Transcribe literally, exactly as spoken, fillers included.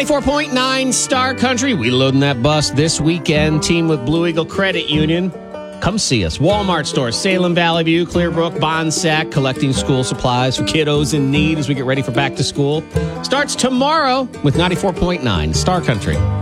ninety-four point nine Star Country. We loading that bus this weekend. Team with Blue Eagle Credit Union. Come see us. Walmart stores, Salem, Valley View, Clearbrook, Bonsack, collecting school supplies for kiddos in need as we get ready for back to school. Starts tomorrow with ninety-four point nine Star Country.